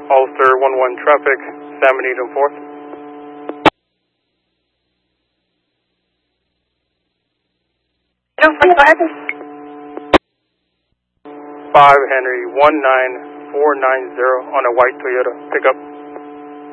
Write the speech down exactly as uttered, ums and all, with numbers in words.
Ulster one one traffic, San Benito fourth. five Henry one nine four nine zero on a white Toyota pickup.